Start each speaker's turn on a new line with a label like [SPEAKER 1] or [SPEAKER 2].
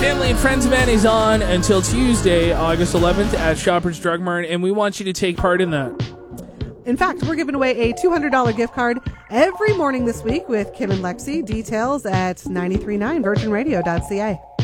[SPEAKER 1] Family and Friends event is on until Tuesday, August 11th at Shoppers Drug Mart, and we want you to take part in that.
[SPEAKER 2] In fact, we're giving away a $200 gift card every morning this week with Kim and Lexi. Details at 939virginradio.ca.